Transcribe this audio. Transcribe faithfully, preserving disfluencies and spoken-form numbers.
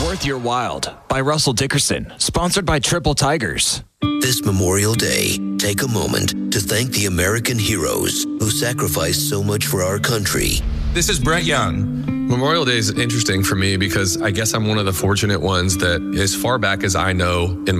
Worth Your Wild by Russell Dickerson, sponsored by Triple Tigers. This Memorial Day, take a moment to thank the American heroes who sacrificed so much for our country. This is Brett Young. Memorial Day is interesting for me because I guess I'm one of the fortunate ones that as far back as I know in